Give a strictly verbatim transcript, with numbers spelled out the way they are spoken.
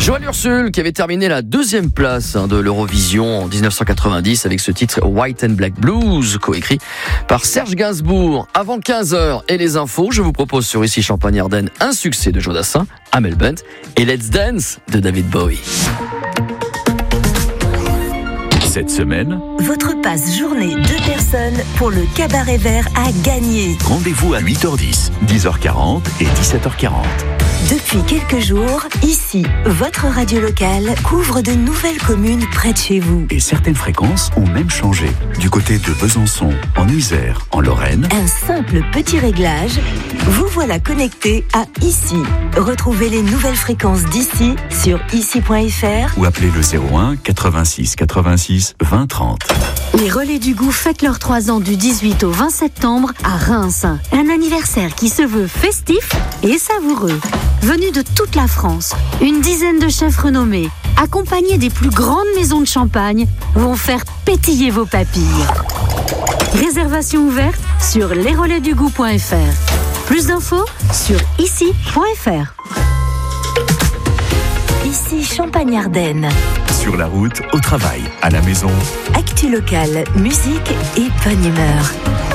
Joël Ursule qui avait terminé la deuxième place hein, de l'Eurovision en dix-neuf cent quatre-vingt-dix avec ce titre White and Black Blues, coécrit par Serge Gainsbourg. Avant quinze heures et les infos, je vous propose sur Ici Champagne-Ardenne un succès de Jodassin, Amel Bent et Let's Dance de David Bowie. Cette semaine, votre passe journée deux personnes pour le Cabaret Vert à gagner. Rendez-vous à huit heures dix, dix heures quarante et dix-sept heures quarante. Depuis quelques jours, ici, votre radio locale couvre de nouvelles communes près de chez vous. Et certaines fréquences ont même changé. Du côté de Besançon, en Isère, en Lorraine. Un simple petit réglage, vous voilà connecté à Ici. Retrouvez les nouvelles fréquences d'ici sur ici point f r ou appelez le zéro un quatre-vingt-six quatre-vingt-six vingt trente. Les Relais du Goût fêtent leurs trois ans du dix-huit au vingt septembre à Reims. Un anniversaire qui se veut festif et savoureux. Venus de toute la France, une dizaine de chefs renommés, accompagnés des plus grandes maisons de champagne, vont faire pétiller vos papilles. Réservation ouverte sur les relais du goût point f r. Plus d'infos sur ici point f r. Ici Champagne-Ardenne. Sur la route, au travail, à la maison. Actu locale, musique et bonne humeur.